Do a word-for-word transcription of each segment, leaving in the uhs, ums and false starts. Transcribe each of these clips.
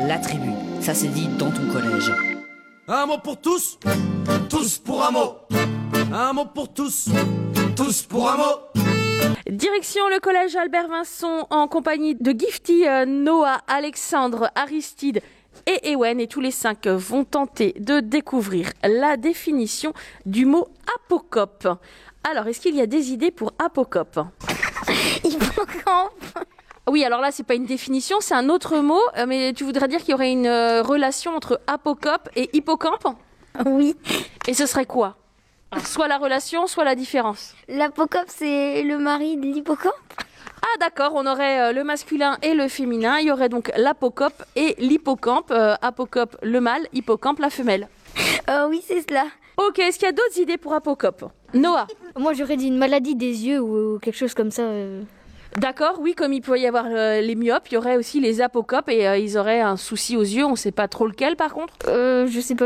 la tribu. Ça c'est dit dans ton collège. Un mot pour tous, tous pour un mot. Un mot pour tous, tous pour un mot. Direction le collège Albert Vincent en compagnie de Gifty, euh, Noah, Alexandre, Aristide et Ewen. Et tous les cinq vont tenter de découvrir la définition du mot apocope. Alors, est-ce qu'il y a des idées pour apocope ? Hippocampe. Oui, alors là, c'est pas une définition, c'est un autre mot. euh, Mais tu voudrais dire qu'il y aurait une euh, relation entre apocope et hippocampe ? Oui. Et ce serait quoi ? Alors, soit la relation, soit la différence. L'apocope, c'est le mari de l'hippocampe. Ah d'accord, on aurait euh, le masculin et le féminin. Il y aurait donc l'apocope et l'hippocampe. Euh, apocope le mâle, hippocampe la femelle. Euh, oui, c'est cela. Ok, est-ce qu'il y a d'autres idées pour apocope ? Noah ? Moi, j'aurais dit une maladie des yeux ou, ou quelque chose comme ça. euh. D'accord, oui, comme il peut y avoir euh, les myopes, il y aurait aussi les apocopes et euh, ils auraient un souci aux yeux. On ne sait pas trop lequel par contre. Euh, je sais pas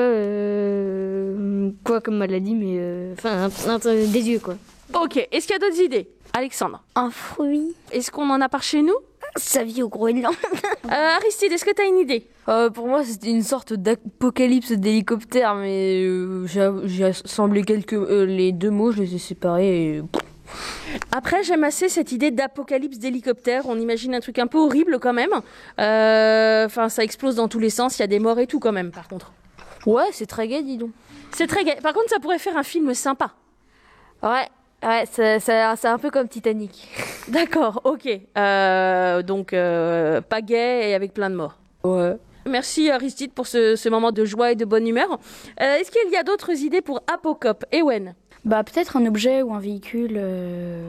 euh, quoi comme maladie, mais euh, enfin un- un- des yeux quoi. Ok, est-ce qu'il y a d'autres idées ? Alexandre ? Un fruit. Est-ce qu'on en a par chez nous ? Ça vit au Groenland. euh, Aristide, est-ce que tu as une idée ? Euh, pour moi, c'était une sorte d'apocalypse d'hélicoptère, mais euh, j'ai j'ai assemblé quelques euh, les deux mots, je les ai séparés. Et... Après, j'aime assez cette idée d'apocalypse d'hélicoptère. On imagine un truc un peu horrible quand même. Euh, Enfin, ça explose dans tous les sens. Il y a des morts et tout quand même, par contre. Ouais, c'est très gai, dis donc. C'est très gai. Par contre, ça pourrait faire un film sympa. Ouais, ouais, ça- ça- c'est un peu comme Titanic. D'accord, ok. Euh, donc, euh, pas gai et avec plein de morts. Ouais. Merci Aristide pour ce, ce moment de joie et de bonne humeur. Euh, Est-ce qu'il y a d'autres idées pour apocope ? Ewen ? Bah peut-être un objet ou un véhicule. euh,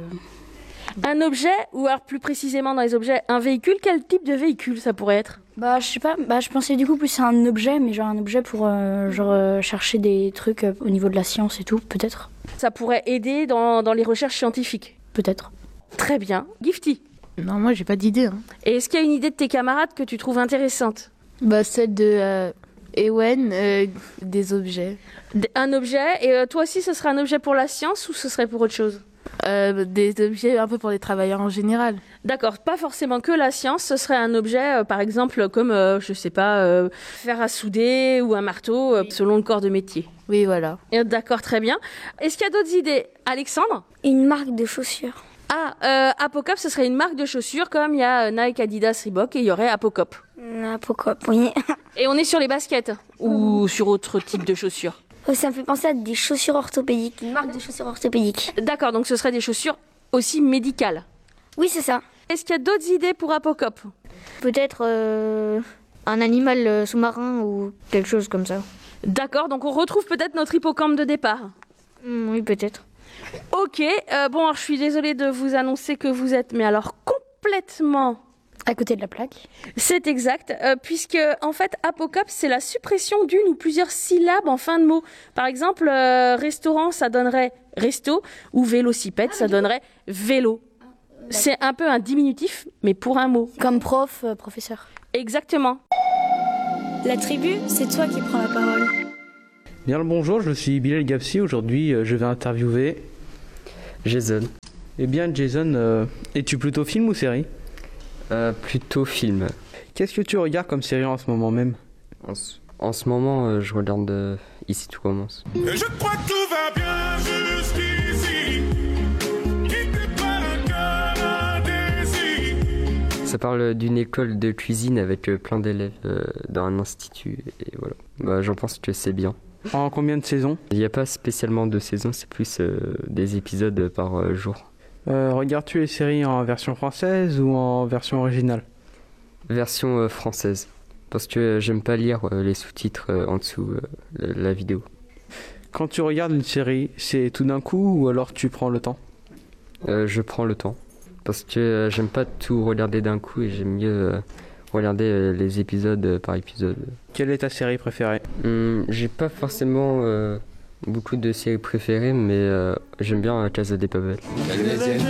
Un objet, ou alors plus précisément dans les objets, un véhicule, quel type de véhicule ça pourrait être ? Bah je sais pas. Bah je pensais du coup plus à un objet, mais genre un objet pour euh, genre euh, chercher des trucs euh, au niveau de la science et tout, peut-être. Ça pourrait aider dans, dans les recherches scientifiques. Peut-être. Très bien. Gifty ? Non, moi, j'ai pas d'idée. Hein. Et est-ce qu'il y a une idée de tes camarades que tu trouves intéressante ? Bah, celle de euh, Ewen, euh, des objets. D- Un objet, et euh, toi aussi ce serait un objet pour la science ou ce serait pour autre chose ? Euh, des objets un peu pour les travailleurs en général. D'accord, pas forcément que la science, ce serait un objet, euh, par exemple, comme, euh, je sais pas, euh, fer à souder ou un marteau, euh, selon le corps de métier. Oui, voilà. Et, D'accord, très bien. Est-ce qu'il y a d'autres idées ? Alexandre ? Une marque de chaussures. Ah, euh, Apocope, ce serait une marque de chaussures, comme il y a euh, Nike, Adidas, Reebok, et il y aurait Apocope. Apocope, oui. Et on est sur les baskets, ou sur autre type de chaussures. Oh, ça me fait penser à des chaussures orthopédiques. Une marque de chaussures orthopédiques. D'accord, donc ce serait des chaussures aussi médicales. Oui, c'est ça. Est-ce qu'il y a d'autres idées pour Apocope ? Peut-être euh, un animal euh, sous-marin ou quelque chose comme ça. D'accord, donc on retrouve peut-être notre hippocampe de départ. Hmm, oui, peut-être. Ok, euh, bon, alors je suis désolée de vous annoncer que vous êtes, mais alors complètement... À côté de la plaque. C'est exact, euh, puisque en fait, apocope, c'est la suppression d'une ou plusieurs syllabes en fin de mot. Par exemple, euh, restaurant, ça donnerait resto, ou vélocipède, ça donnerait vélo. C'est un peu un diminutif, mais pour un mot. Comme prof, euh, professeur. Exactement. La tribu, c'est toi qui prends la parole. Bien le bonjour, je suis Bilal Gapsi. Aujourd'hui, euh, je vais interviewer Jason. Eh bien, Jason, euh, es-tu plutôt film ou série ? Euh, plutôt film. Qu'est-ce que tu regardes comme série en ce moment même ? En ce, en ce moment, euh, je regarde euh, Ici tout commence. Et je crois que tout va bien jusqu'ici. Qui n'est pas le cœur indécis. Ça parle d'une école de cuisine avec euh, plein d'élèves euh, dans un institut. Et voilà. Bah, j'en pense que c'est bien. En combien de saisons ? Il n'y a pas spécialement de saison, c'est plus euh, des épisodes par euh, jour. euh, Regardes-tu les séries en version française ou en version originale ? Version euh, française. Parce que euh, j'aime pas lire euh, les sous-titres euh, en dessous euh, la, la vidéo. Quand tu regardes une série, c'est tout d'un coup ou alors tu prends le temps ? Euh, je prends le temps. Parce que euh, j'aime pas tout regarder d'un coup et j'aime mieux euh, regarder euh, les épisodes euh, par épisode. Quelle est ta série préférée ? Hum, j'ai pas forcément euh, beaucoup de séries préférées, mais euh, j'aime bien Casa de Papel.